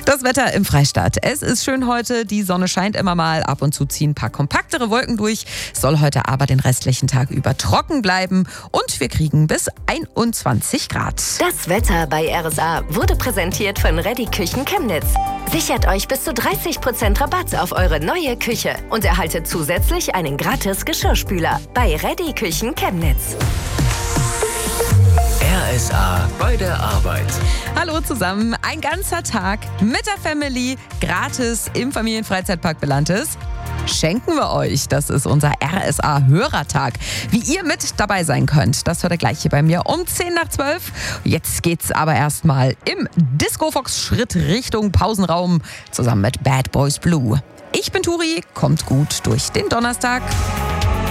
Das Wetter im Freistaat. Es ist schön heute, die Sonne scheint immer mal, ab und zu ziehen ein paar kompaktere Wolken durch. Es soll heute aber den restlichen Tag über trocken bleiben und wir kriegen bis 21 Grad. Das Wetter bei RSA wurde präsentiert von Reddy Küchen Chemnitz. Sichert euch bis zu 30% Rabatt auf eure neue Küche und erhaltet zusätzlich einen gratis Geschirrspüler bei Reddy Küchen Chemnitz. RSA bei der Arbeit. Hallo zusammen, ein ganzer Tag mit der Family, gratis im Familienfreizeitpark Belantes. Schenken wir euch. Das ist unser RSA-Hörertag. Wie ihr mit dabei sein könnt, das hört ihr gleich hier bei mir um 10:10. Jetzt geht's aber erstmal im Disco-Fox-Schritt Richtung Pausenraum zusammen mit Bad Boys Blue. Ich bin Turi, kommt gut durch den Donnerstag.